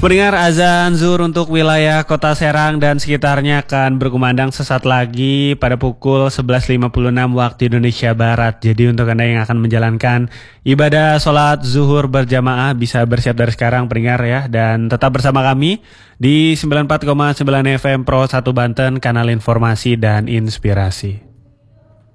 Pendengar, azan zuhur untuk wilayah Kota Serang dan sekitarnya akan berkumandang sesaat lagi pada pukul 11.56 waktu Indonesia Barat. Jadi untuk Anda yang akan menjalankan ibadah sholat zuhur berjamaah bisa bersiap dari sekarang pendengar ya. Dan tetap bersama kami di 94,9 FM Pro 1 Banten, kanal informasi dan inspirasi.